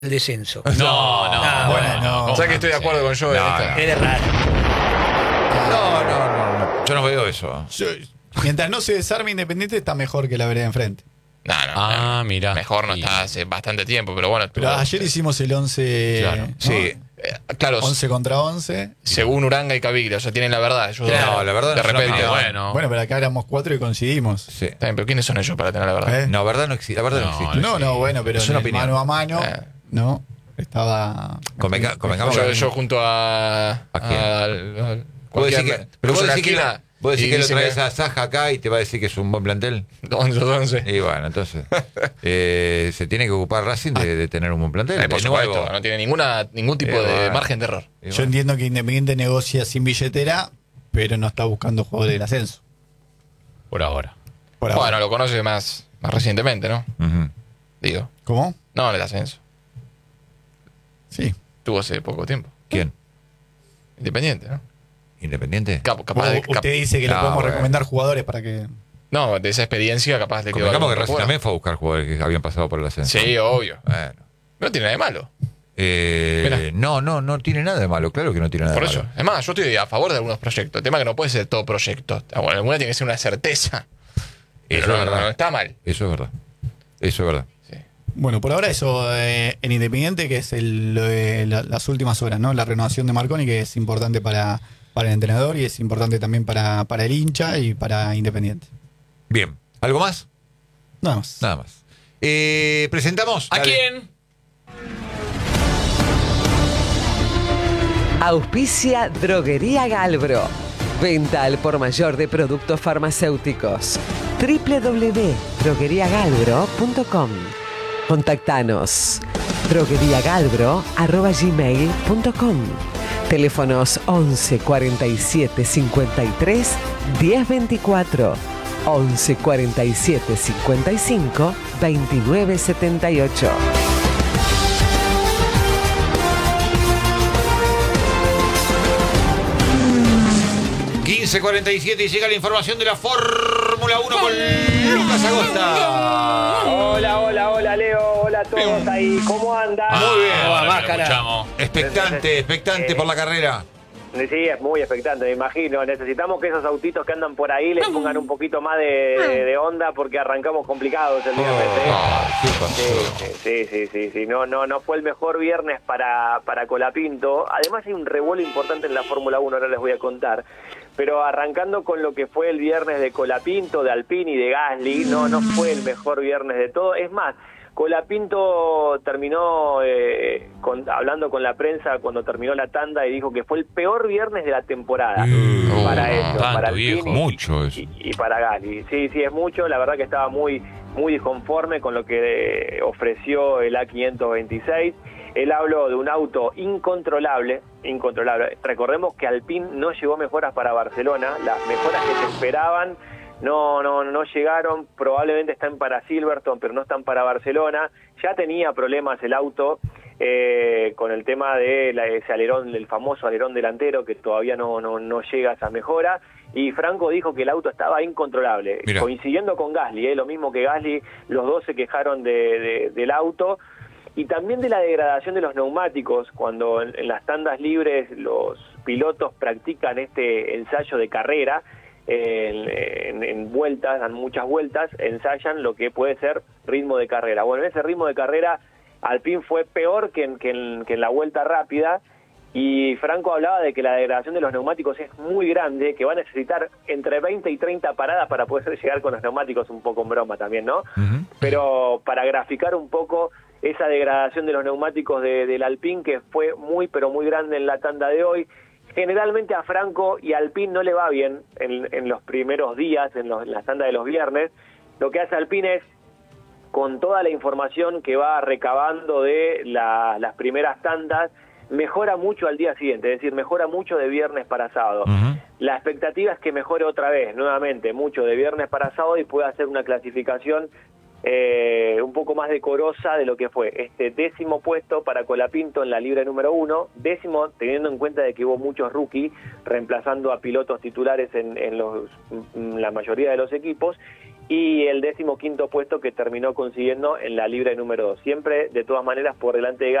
el descenso. No. O sea que estoy de acuerdo con yo en esta. Es raro. No. Yo no veo eso. Mientras no se desarme Independiente, está mejor que la vereda enfrente. No. Mirá. Mejor no está hace bastante tiempo, pero bueno. Pero ayer hicimos el 11. Claro. ¿no? Sí. Claro. 11 contra 11. Según Uranga y Caviglia, o sea, tienen la verdad. Ellos No, la verdad de no es una repente. opinión. Bueno, pero acá éramos 4 y coincidimos. Sí. Está bien, pero ¿quiénes son ellos para tener la verdad? No, verdad no existe. La verdad no existe. No, bueno, pero Es una en el opinión. mano a mano, ¿no? Estaba. Convengamos. Yo junto a. ¿A quién? Vos decís que lo traes a Saja acá y te va a decir que es un buen plantel. 11. Y bueno, entonces se tiene que ocupar Racing de tener un buen plantel. Por supuesto, no tiene ningún tipo de margen de error. Yo entiendo que Independiente negocia sin billetera, pero no está buscando jugadores del ascenso. Por ahora. Bueno, lo conoce más recientemente, ¿no? Digo. ¿Cómo? No, en el ascenso. Sí. Tuvo hace poco tiempo. ¿Quién? Independiente, ¿no? ¿Independiente? Usted dice que le podemos recomendar jugadores para que. No, de esa experiencia capaz de que. Convengamos que Racing también fue a buscar jugadores que habían pasado por el ascenso. Sí, obvio. Bueno. No tiene nada de malo. No tiene nada de malo, claro que no tiene nada Por de eso. malo. Es más, yo estoy a favor de algunos proyectos. El tema es que no puede ser todo proyecto. Bueno, alguna tiene que ser una certeza. Eso Pero es verdad. no está mal. Eso es verdad. Sí. Bueno, por ahora eso en Independiente, que es las últimas horas, ¿no? La renovación de Marconi, que es importante para el entrenador y es importante también para el hincha y para Independiente. Bien. ¿Algo más? Nada más. Nada más. ¿Presentamos? ¿A Dale. quién? Auspicia Droguería Galbro. Venta al por mayor de productos farmacéuticos. www.drogueriagalbro.com. Contactanos. drogueriagalbro@gmail.com. Teléfonos 11 47 53 10 24. 11 47 55 29 78. 15:47 y llega la información de la Fórmula 1 con Lucas Agosta. Hola, Leo. Hola a todos ahí. ¿Cómo andan? Muy bien. Ahora lo escuchamos. Expectante por la carrera. Sí, es muy expectante, me imagino. Necesitamos que esos autitos que andan por ahí les pongan un poquito más de onda porque arrancamos complicados el viernes. ¿Qué pasó? Sí. No fue el mejor viernes para Colapinto. Además hay un revuelo importante en la Fórmula 1, ahora les voy a contar. Pero arrancando con lo que fue el viernes de Colapinto, de Alpine y de Gasly, no fue el mejor viernes de todo. Es más, Colapinto terminó hablando con la prensa cuando terminó la tanda y dijo que fue el peor viernes de la temporada para ellos, para Alpine mucho eso. y para Gasly. Sí, es mucho. La verdad que estaba muy disconforme con lo que ofreció el A526. Él habló de un auto incontrolable. Recordemos que Alpine no llevó mejoras para Barcelona. Las mejoras que se esperaban no llegaron. Probablemente están para Silverstone, pero no están para Barcelona. Ya tenía problemas el auto con el tema de ese alerón, el famoso alerón delantero, que todavía no llega a esa mejora. Y Franco dijo que el auto estaba incontrolable. Mirá. Coincidiendo con Gasly, lo mismo que Gasly, los dos se quejaron del auto. Y también de la degradación de los neumáticos, cuando en las tandas libres los pilotos practican este ensayo de carrera, en vueltas, dan muchas vueltas, ensayan lo que puede ser ritmo de carrera. Bueno, en ese ritmo de carrera Alpine fue peor que en la vuelta rápida, y Franco hablaba de que la degradación de los neumáticos es muy grande, que va a necesitar entre 20 y 30 paradas para poder llegar con los neumáticos, un poco en broma también, ¿no? Pero para graficar un poco esa degradación de los neumáticos del Alpine, que fue muy grande en la tanda de hoy. Generalmente a Franco y Alpine no le va bien en los primeros días, en la tanda de los viernes. Lo que hace Alpine es, con toda la información que va recabando de las primeras tandas, mejora mucho al día siguiente, es decir, mejora mucho de viernes para sábado. La expectativa es que mejore otra vez, nuevamente, mucho de viernes para sábado y pueda hacer una clasificación un poco más decorosa de lo que fue este 10º puesto para Colapinto en la libre número 1, 10º teniendo en cuenta de que hubo muchos rookies reemplazando a pilotos titulares en la mayoría de los equipos, y el 15º puesto que terminó consiguiendo en la libre número 2. Siempre, de todas maneras, por delante de